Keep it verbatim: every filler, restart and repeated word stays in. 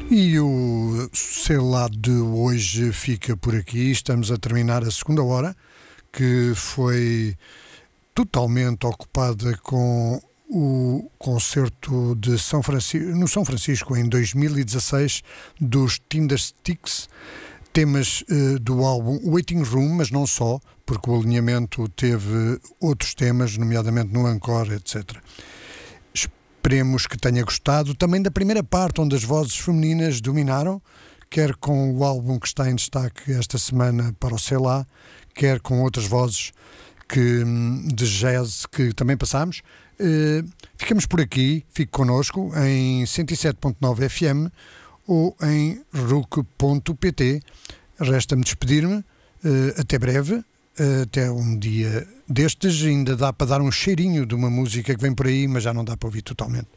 E o sei lá de hoje fica por aqui. Estamos a terminar a segunda hora, que foi totalmente ocupada com o concerto de São Francisco, no São Francisco em dois mil e dezasseis dos Tindersticks, temas uh, do álbum Waiting Room, mas não só, porque o alinhamento teve outros temas, nomeadamente no Encore, etcétera. Esperemos que tenha gostado também da primeira parte, onde as vozes femininas dominaram, quer com o álbum que está em destaque esta semana para o Sei Lá, quer com outras vozes que, de jazz que também passámos. Uh, ficamos por aqui, fique connosco em cento e sete ponto nove F M ou em ruc ponto pt. Resta-me despedir-me, uh, até breve, uh, até um dia destes. Ainda dá para dar um cheirinho de uma música que vem por aí, mas já não dá para ouvir totalmente.